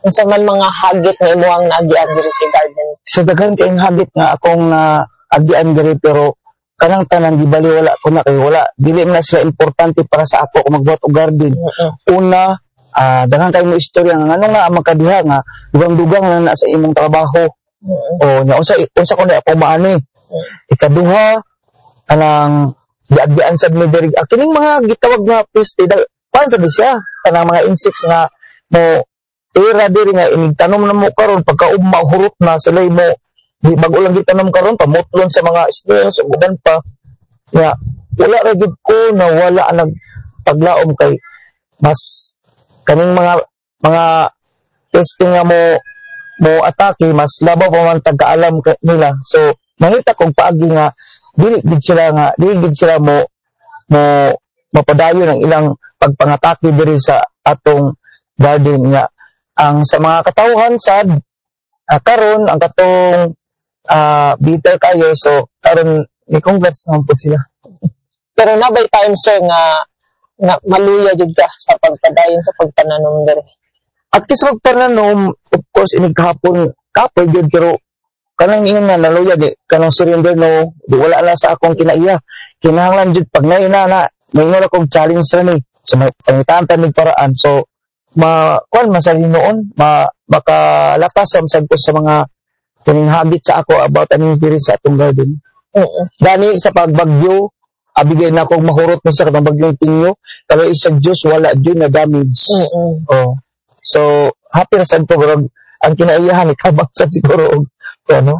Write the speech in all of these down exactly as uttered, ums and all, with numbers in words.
Unsa man mga hagit nga imuhang naagian diri sa garden? Sa daghan kayong hagit nga akong na agian diri pero kanang tanan di bali wala ko na kay wala dili na sila importante para sa ako kung magbuhat og garden. Mm-hmm. Una, uh, daghan kay mo istorya nga nganong na magkadiha nga dugang-dugang na, na sa imong trabaho. Mm-hmm. O nya unsa unsa ko na ako maani. Mm-hmm. Ikaduha kanang giagian sad mi diri kining mga gitawag nga peste dal pan sa siya kanang mga insects nga mo era diri nga inigtanom na mo karon pagkaugma hurot na sila mo di bago lang gitanom karon pamutlon sa mga snails ug uban pa ya wala ra gid ko na wala nag paglaom kay mas kaning mga mga testing nga mo mo atake mas labaw pa man tagkaalam nila so mahita kong paagi nga dili gid sila nga dili gid sila mo mo mapadayon ang ilang pagpangatake diri sa atong garden nga ang sa mga katawhan sad uh, karon ang katong uh, bitter kayo so karon ni congrats naman po sila. Pero nabay time sir nga na maluya jud ka sa pagpadayon sa pagtananom diri. At least pagtananom of course inig kahapon kapoy jud pero kanang ingon nga naluya di kanang surrender no di wala na sa akong kinaiya kinahanglan jud pag naina na may nga akong challenge ra ni so may pangitan mig paraan so ma kuan masali noon ma makalatasam sad ko sa mga kining habit sa ako about aning diri sa atong garden. Oo. Gani sa pagbagyo abigay na akong mahurot na sa katong bagyong Tingyo pero isa Diyos wala jud na damage. Oo. Oh. So happy ra sad ko pero ang kinaiyahan ikabang sad siguro og ano.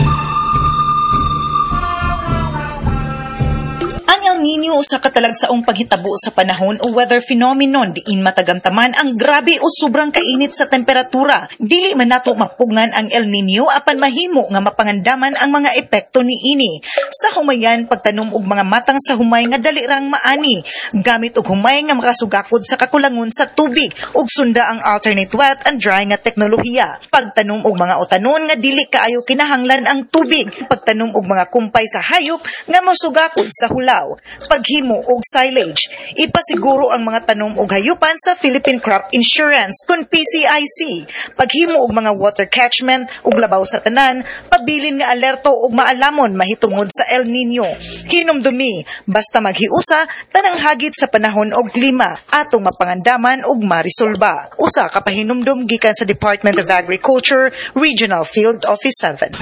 El Nino usa ka talagsaong paghitabo sa panahon o weather phenomenon diin matagamtaman ang grabe o sobrang kainit sa temperatura. Dili man nato mapugngan ang El Nino apan mahimo nga mapangandaman ang mga epekto niini. Sa humayan pagtanom og mga matang sa humay nga dali rang maani, gamit og humay nga makasugakod sa kakulangon sa tubig ug sunda ang alternate wet and dry nga teknolohiya. Pagtanom og mga utanon nga dili kaayo kinahanglan ang tubig, pagtanom og mga kumpay sa hayop nga mosugakod sa hulaw. Paghimo og silage. Ipasiguro ang mga tanom og hayupan sa Philippine Crop Insurance kun P C I C. Paghimo og mga water catchment ug labaw sa tanan, pabilin nga alerto ug maalamon mahitungod sa El Nino. Hinumdumi, basta maghiusa tanang hagit sa panahon og klima atong mapangandaman ug marisolba. Usa ka pahinumdum gikan sa Department of Agriculture, Regional Field Office seven.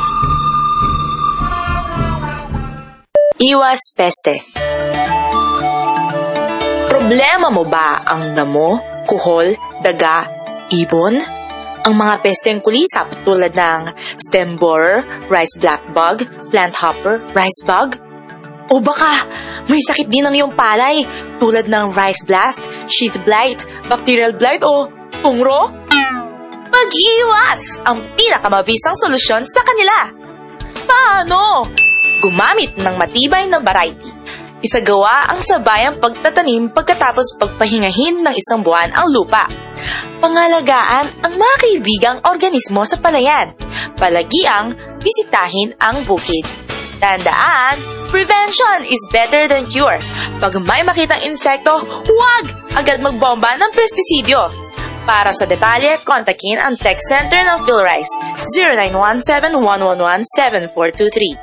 Iwas peste. Problema mo ba ang damo, kuhol, daga, ibon? Ang mga pesteng kulisap tulad ng stem borer, rice black bug, plant hopper, rice bug? O baka may sakit din ang iyong palay tulad ng rice blast, sheath blight, bacterial blight o pungro? Pag-iwas ang pinakamabisang solusyon sa kanila. Paano? Gumamit ng matibay na variety. Isagawa ang sabayang pagtatanim pagkatapos pagpahingahin ng isang buwan ang lupa. Pangalagaan ang mga kaibigang organismo sa palayan. Palagiang bisitahin ang bukid. Tandaan, prevention is better than cure. Pag may makitang insekto, huwag agad magbomba ng pestisidyo. Para sa detalye, kontakin ang text center ng PhilRice zero nine one seven one one one seven four two three.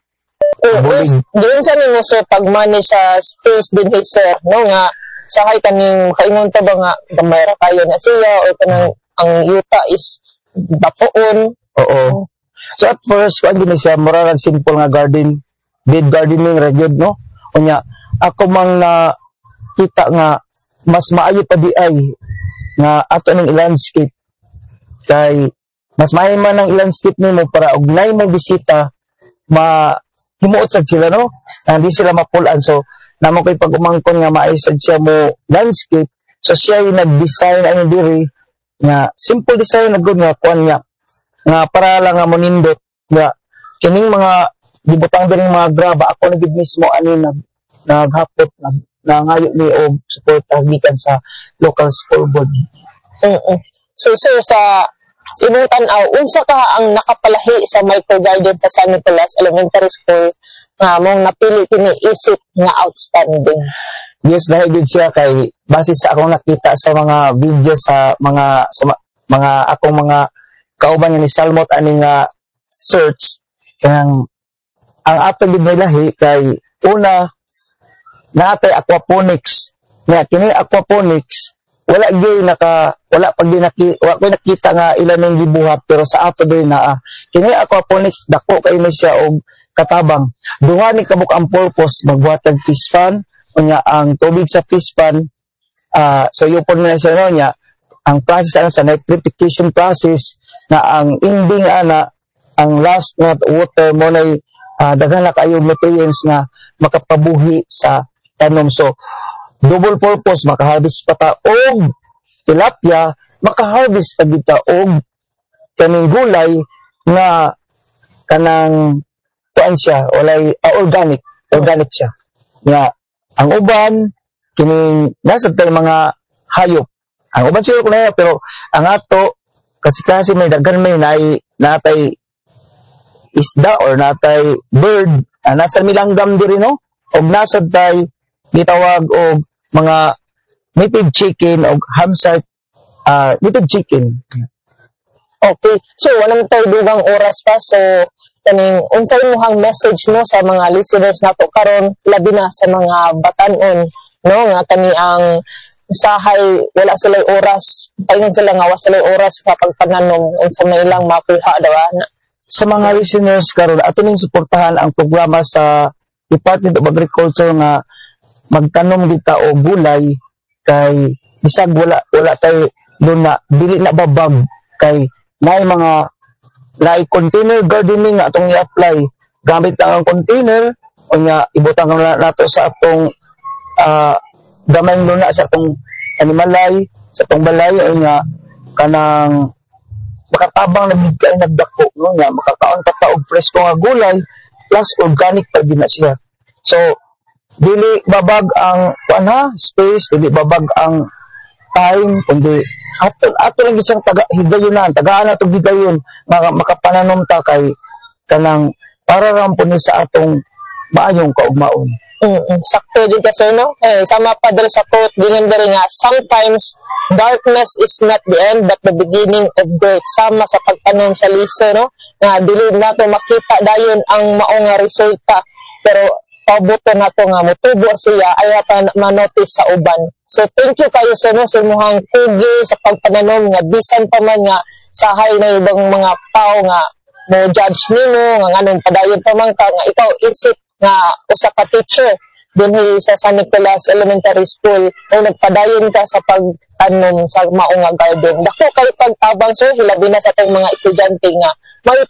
Doon sa nimo sir pagmani sa space din hey, sir no nga sahay kaning kaingon ta ba nga gamay ra kayo na siya o kanang ang yuta is bapoon. Oo. So at first kung din siya mura lang simple nga garden bed gardening ra gyud no. Unya ako mang na kita nga mas maayo pa di ay nga ato ning landscape kay mas maayo man ang landscape nimo para og nay mo bisita ma himuot sad sila no hindi sila mapulan so namo kay pag umangkon nga maisad siya mo landscape so siya yung nag-design ang diri nga simple design na good nga kuan nga nga para lang nga monindot nga kining mga gibutang diri mga graba ako na gid mismo ani nag naghapot na nangayo ni og suporta gikan sa local school board. Mm-hmm. So sir sa imong tan-aw unsa ka ang nakapalahi sa microgarden sa San Nicolas Elementary School nga mong napili kini isip nga outstanding? Yes, dahil gid siya kay base sa akong nakita sa mga video sa mga sa, mga akong mga kauban nga ni Salmot ani nga search kanang ang ato gid lahi kay una natay aquaponics. Nga kini aquaponics wala gyud naka wala pag dinaki wala ko nakita nga ilan ning gibuhat pero sa ato din na kini aquaponics dako kay na siya og katabang. Duha ni kabuk ang purpose magbuhat og fish pond unya ang tubig sa fish pond uh, so yung pon na siya no nya ang process ana sa nitrification process na ang ending ana ang last na water mo na uh, daghan na kayo nutrients na makapabuhi sa tanom. So double purpose, makaharvest pa ta og tilapia, makaharvest pa kita og kaning gulay nga kanang kuan siya, walay uh, organic, organic siya. Nga ang uban kining nasa tay mga hayop. Ang uban siguro ko na pero ang ato kasi kasi may daghan may nay natay isda or natay bird, uh, nasa milanggam diri no, og nasa tay gitawag og mga native chicken o hamsite uh, native chicken. Okay. So, walang tayo dugang oras pa. So, kaning unsay mohang message no sa mga listeners nato karon labi na sa mga batan-on no nga kani ang sahay wala sila oras. Paingon sila nga wala sila oras kapag pananom unsa may ilang makuha daw. Sa mga listeners karon ato ning suportahan ang programa sa Department of Agriculture nga magtanom kita o gulay kay bisag wala wala tay doon na dili na babag kay nay mga nay container gardening nga atong i-apply gamit lang ang container unya ibutang na nato sa atong uh, gamay luna sa atong animalay sa atong balay unya kanang makatabang na bigay nagdako no nga makakaon ta og presko nga gulay plus organic pa din na siya. So dili babag ang ana space, dili babag ang time, kundi ato ato lang isang taga higayonan, tagaan ato higayon maka, makapananom ta kay kanang para ram po ni sa atong maayong kaugmaon. Mm, sakto din kasi no. Eh sama pa diri sa quote dingan diri nga sometimes darkness is not the end but the beginning of birth. Sama sa pagtanom sa liso no. Nga dili nato makita dayon ang mao nga resulta pero pabuto na to nga motubo siya ay pa manotice sa uban. So thank you kayo sa no sa imuhang pugi sa pagpananom nga bisan pa man nga sahay na ibang mga tao nga mo judge nimo nga nganong padayon pa man ka nga ikaw isip nga usa ka teacher dinhi sa San Nicolas Elementary School o nagpadayon ka sa pagtanom sa mao nga garden. Dako kay pagtabang sir hilabi na sa tong mga estudyante nga may